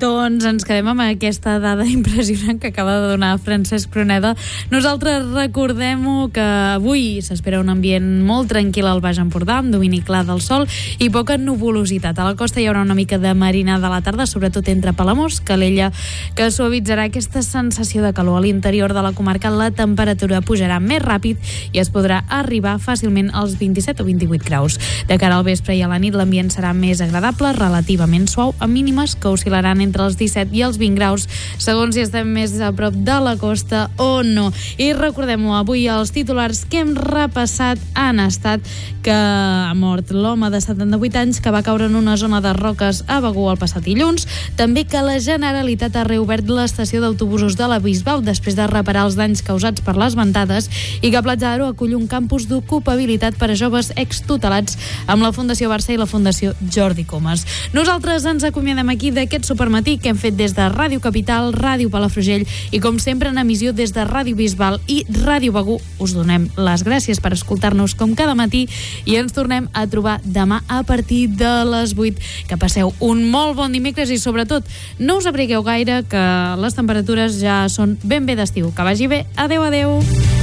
Doncs ens quedem amb aquesta dada impressionant que acaba de donar Francesc Pruneda. Nosaltres recordem-ho que avui s'espera un ambient molt tranquil al Baix Empordà, amb domini clar del sol i poca nuvolositat. A la costa hi haurà una mica de marinada a la tarda, sobretot entre Palamós, Calella, que suavitzarà aquesta sensació de calor. A l'interior de la comarca la temperatura pujarà més ràpid i es podrà arribar fàcilment als 27 o 28 graus. De cara al vespre i a la nit l'ambient serà més agradable, relativament suau, amb mínimes que oscil·laran entre els 17 i els 20 graus, segons si estem més a prop de la costa o no. I recordem-ho, avui els titulars que hem repassat han estat que ha mort l'home de 78 anys que va caure en una zona de roques a Begur el passat dilluns, també que la Generalitat ha reobert l'estació d'autobusos de la Bisbal després de reparar els danys causats per les ventades i que Platja d'Aro acull un campus d'ocupabilitat per a joves extutelats amb la Fundació Barça i la Fundació Jordi Comas. Nosaltres ens acomiadem aquí d'aquest supermatí que hem fet des de Ràdio Capital, Ràdio Palafrugell i com sempre en emissió des de Ràdio Bisbal i Ràdio Begur. Us donem les gràcies per escoltar-nos com cada matí i ens tornem a trobar demà a partir de les 8. Que passeu un molt bon dimecres i sobretot no us abrigueu gaire, que les temperatures ja són ben bé d'estiu. Que vagi bé. Adeu, adeu.